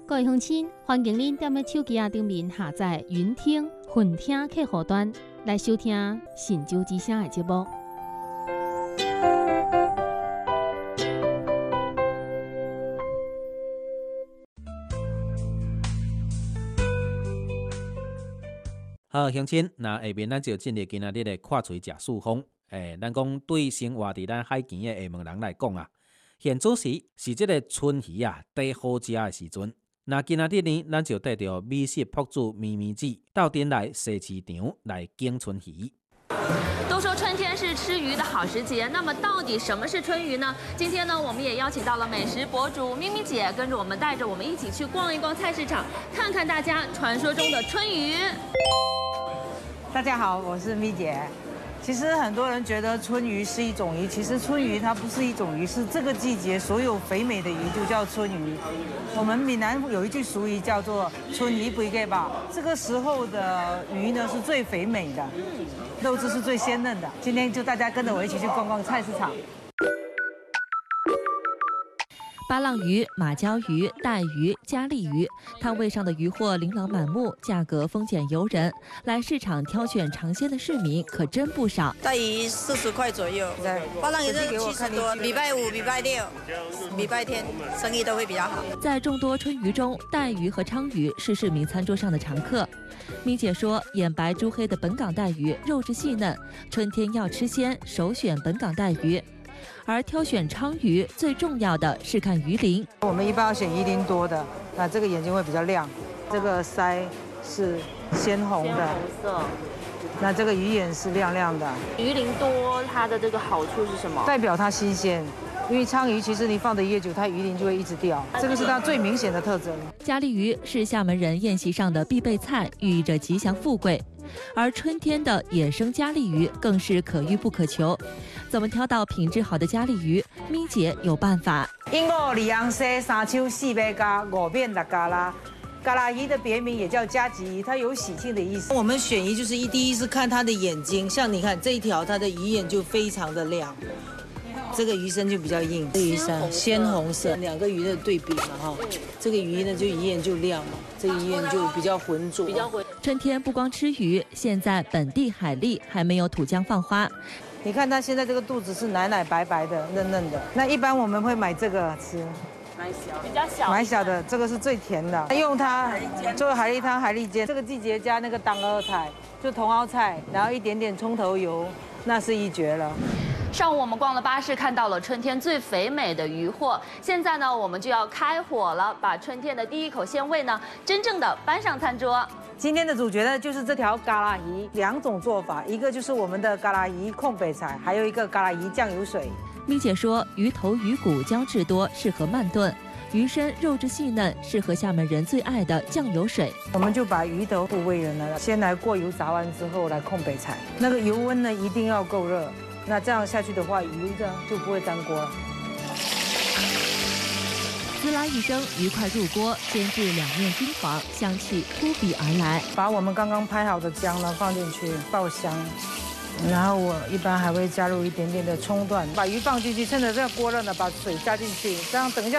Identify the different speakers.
Speaker 1: 各位乡亲，欢迎您踮咧手机顶面下载云听、混听客户端来收听神州之声的节目。
Speaker 2: 好，乡亲，那下面咱就进入今仔日的看嘴食素风。咱讲对生活伫咱海墘的厦门人来讲啊，现做时是这个春鱼啊，最好食的时阵。那今仔日呢，咱就带着美食博主咪咪子到店来西市场来拣春鱼。
Speaker 3: 都说春天是吃鱼的好时节，那么到底什么是春鱼呢？今天呢，我们也邀请到了美食博主咪咪姐，跟着我们带着我们一起去逛一逛菜市场，看看大家传说中的春鱼。
Speaker 4: 大家好，我是咪姐。其实很多人觉得春鱼是一种鱼，其实春鱼它不是一种鱼，是这个季节所有肥美的鱼就叫春鱼。我们闽南有一句俗语叫做“春鱼不给吧”，这个时候的鱼呢是最肥美的，肉质是最鲜嫩的。今天就大家跟着我一起去逛逛菜市场。
Speaker 5: 巴浪鱼、马鲛鱼、带鱼、加利鱼，摊位上的鱼货琳琅满目，价格丰俭由人。来市场挑选尝鲜的市民可真不少。
Speaker 6: 带鱼40块左右，巴浪鱼是70多。礼拜五、礼拜六、礼拜天生意都会比较好。
Speaker 5: 在众多春鱼中，带鱼和鲳鱼是市民餐桌上的常客。咪姐说，眼白珠黑的本港带鱼肉质细嫩，春天要吃鲜，首选本港带鱼。而挑选鲳鱼最重要的是看鱼鳞。
Speaker 4: 我们一般要选鱼鳞多的，那这个眼睛会比较亮，这个鳃是鲜红的，
Speaker 3: 鲜红色。
Speaker 4: 那这个鱼眼是亮亮的。
Speaker 3: 鱼鳞多，它的这个好处是什么？
Speaker 4: 代表它新鲜。因为鲳鱼其实你放得越久，它鱼鳞就会一直掉，这个是它最明显的特征。
Speaker 5: 加利鱼是厦门人宴席上的必备菜，寓意着吉祥富贵。而春天的野生加利鱼更是可遇不可求。怎么挑到品质好的加利鱼？咪姐有办法。
Speaker 4: 1、5、2、2、4、3秋4尾加5面6加啦。嘎啦鱼的别名也叫加吉鱼，它有喜庆的意思。我们选鱼就是第一是看它的眼睛，像你看这一条，它的鱼眼就非常的亮。这个鱼身就比较硬，这鱼身鲜红色，两个鱼的对比嘛哈。这个鱼呢就鱼眼就亮嘛，这个鱼眼就比较浑浊。
Speaker 5: 春天不光吃鱼，现在本地海蛎还没有吐浆放花。
Speaker 4: 你看它现在这个肚子是奶奶白白的、嫩嫩的。那一般我们会买这个吃，
Speaker 3: 比较小，
Speaker 4: 买小的，这个是最甜的。用它做海蛎汤、海蛎煎。这个季节加那个当二菜，就茼蒿菜，然后一点点葱头油，那是一绝了。
Speaker 3: 上午我们逛了巴士，看到了春天最肥美的鱼货。现在呢，我们就要开火了，把春天的第一口鲜味呢，真正的搬上餐桌。
Speaker 4: 今天的主角呢，就是这条嘎啦鱼，两种做法，一个就是我们的嘎啦鱼控北菜，还有一个嘎啦鱼酱油水。
Speaker 5: 咪姐说，鱼头鱼骨胶质多，适合慢炖；鱼身肉质细嫩，适合厦门人最爱的酱油水。
Speaker 4: 我们就把鱼头部位呢，先来过油炸完之后来控北菜，那个油温呢一定要够热。那这样下去的话，鱼呢就不会粘锅了。
Speaker 5: 滋啦一声，鱼块入锅，煎至两面金黄，香气扑鼻而来。
Speaker 4: 把我们刚刚拍好的姜呢放进去爆香，然后我一般还会加入一点点的葱段，把鱼放进去，趁着这个锅热呢，把水加进去，这样等一下。